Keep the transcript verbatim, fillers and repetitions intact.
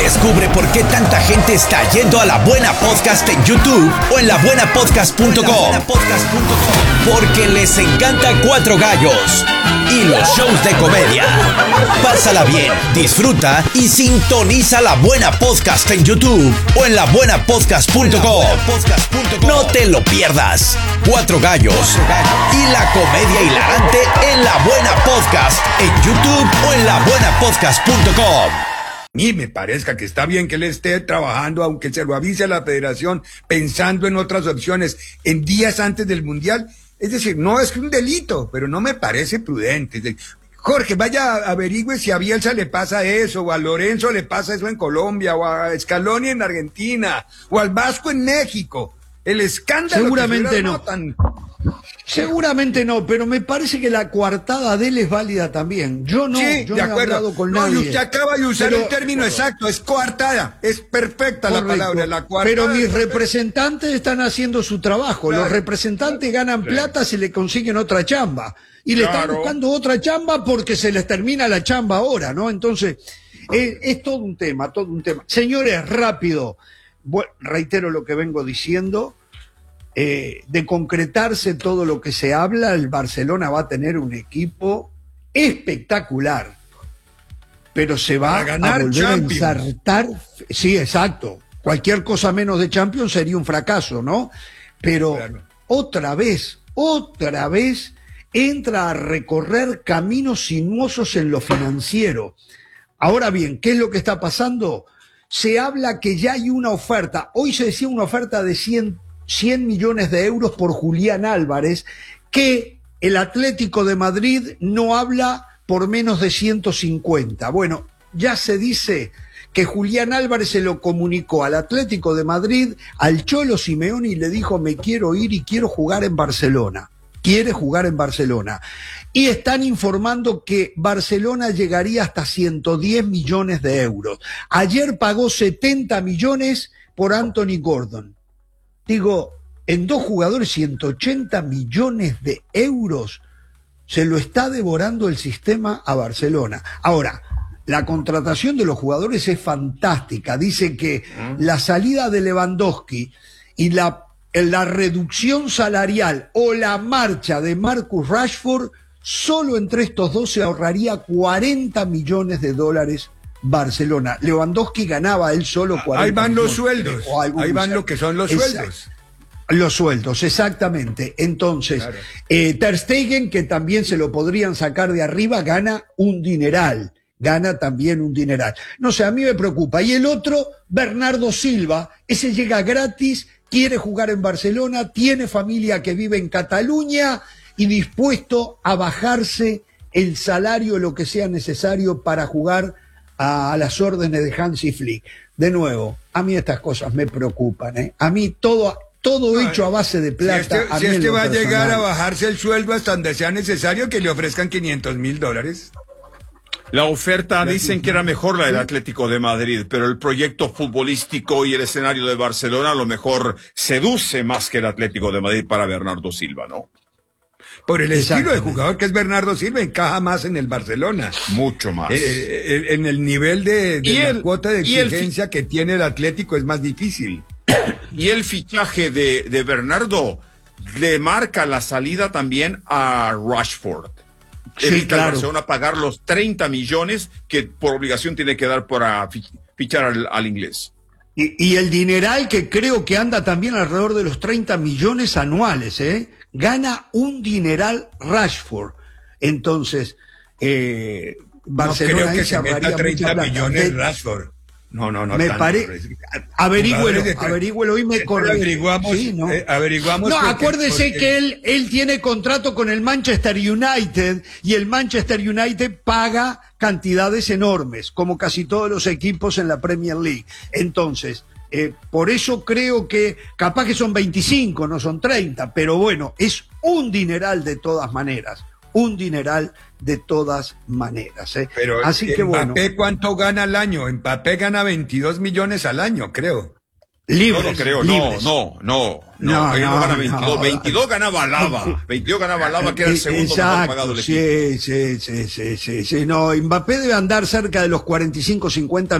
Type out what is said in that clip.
Descubre por qué tanta gente está yendo a La Buena Podcast en YouTube o en la buena podcast punto com. Porque les encanta Cuatro Gallos y los shows de comedia. Pásala bien, disfruta y sintoniza La Buena Podcast en YouTube o en la buena podcast punto com. No te lo pierdas. Cuatro Gallos y la comedia hilarante en La Buena Podcast en YouTube o en la buena podcast punto com. Y me parezca que está bien que él esté trabajando, aunque se lo avise a la federación, pensando en otras opciones, en días antes del Mundial. Es decir, no es un delito, pero no me parece prudente. Es decir, Jorge, vaya, averigüe si a Bielsa le pasa eso, o a Lorenzo le pasa eso en Colombia, o a Scaloni en Argentina, o al Vasco en México. El escándalo. Seguramente no. Tan... Seguramente no, pero me parece que la coartada de él es válida también. Yo no, sí, yo de no he acuerdo. hablado con no, nadie. Usted acaba de usar pero, el término pero, exacto, es coartada, es perfecta correcto, la palabra, la coartada. Pero mis representantes están haciendo su trabajo. Claro. Los representantes ganan claro. plata si le consiguen otra chamba. Y le claro. están buscando otra chamba porque se les termina la chamba ahora, ¿no? Entonces, es, es todo un tema, todo un tema. Señores, rápido, bueno, reitero lo que vengo diciendo. Eh, de concretarse todo lo que se habla, el Barcelona va a tener un equipo espectacular, pero se va a, ganar a volver Champions. a ensartar. Sí, exacto. Cualquier cosa menos de Champions sería un fracaso, ¿no? Pero claro. otra vez, otra vez entra a recorrer caminos sinuosos en lo financiero. Ahora bien, ¿qué es lo que está pasando? Se habla que ya hay una oferta. Hoy se decía una oferta de cien millones de euros por Julián Álvarez, que el Atlético de Madrid no habla por menos de ciento cincuenta. Bueno, ya se dice que Julián Álvarez se lo comunicó al Atlético de Madrid, al Cholo Simeone, y le dijo: me quiero ir y quiero jugar en Barcelona. Quiere jugar en Barcelona. Y están informando que Barcelona llegaría hasta ciento diez millones de euros. Ayer pagó setenta millones por Anthony Gordon. Digo, en dos jugadores ciento ochenta millones de euros se lo está devorando el sistema a Barcelona. Ahora, la contratación de los jugadores es fantástica. Dice que la salida de Lewandowski y la, la reducción salarial o la marcha de Marcus Rashford, solo entre estos dos se ahorraría cuarenta millones de dólares Barcelona. Lewandowski ganaba él solo cuarenta. Ahí van los millones, sueldos. Ahí van lo que son los Exacto. sueldos. Los sueldos, exactamente. Entonces, claro. eh, Ter Stegen, que también se lo podrían sacar de arriba, gana un dineral. Gana también un dineral. No sé, a mí me preocupa. Y el otro, Bernardo Silva, ese llega gratis, quiere jugar en Barcelona, tiene familia que vive en Cataluña y dispuesto a bajarse el salario, lo que sea necesario para jugar a las órdenes de Hansi Flick. De nuevo, a mí estas cosas me preocupan, ¿eh? A mí todo, todo no, hecho a base de plata. Si este, a si mí este va personal. a llegar a bajarse el sueldo hasta donde sea necesario, que le ofrezcan quinientos mil dólares. La oferta dicen que era mejor la del Atlético de Madrid, pero el proyecto futbolístico y el escenario de Barcelona a lo mejor seduce más que el Atlético de Madrid para Bernardo Silva, ¿no? Por el estilo de jugador que es Bernardo Silva, encaja más en el Barcelona. Mucho más. Eh, eh, en el nivel de, de la el, cuota de exigencia que tiene el Atlético es más difícil. Y el fichaje de, de Bernardo le marca la salida también a Rashford. Sí, Evita claro. al Barcelona pagar los treinta millones que por obligación tiene que dar para fichar al, al inglés. Y, y el dineral que creo que anda también alrededor de los treinta millones anuales, ¿eh? Gana un dineral Rashford. Entonces, eh, Barcelona no creo que se meta treinta millones Rashford. No, no, no. Me parece. Averígüelo, averígüelo y me corre. Averiguamos, sí, ¿no? Eh, averiguamos. No, porque, acuérdese porque... que él, él tiene contrato con el Manchester United y el Manchester United paga cantidades enormes, como casi todos los equipos en la Premier League. Entonces, eh, por eso creo que capaz que son veinticinco, no son treinta, pero bueno, es un dineral de todas maneras. Un dineral de todas maneras, ¿eh? Pero así que Mbappé, bueno. ¿cuánto gana al año? Mbappé gana veintidós millones al año, creo. Libres, no, no creo, libres. no, no, no, no, no, no, no gana veintidós, no. veintidós ganaba Alaba, veintidós ganaba Alaba, que era el segundo Exacto, mejor pagado del sí, equipo. Sí, sí, sí, sí, sí, no, Mbappé debe andar cerca de los cuarenta y cinco, cincuenta